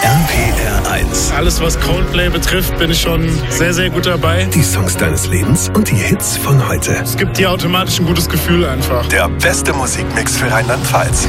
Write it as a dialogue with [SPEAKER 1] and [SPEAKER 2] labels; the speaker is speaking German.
[SPEAKER 1] RPR1.
[SPEAKER 2] Alles, was Coldplay betrifft, bin ich schon sehr, sehr gut dabei.
[SPEAKER 1] Die Songs deines Lebens und die Hits von heute.
[SPEAKER 2] Es gibt dir automatisch ein gutes Gefühl einfach.
[SPEAKER 1] Der beste Musikmix für Rheinland-Pfalz.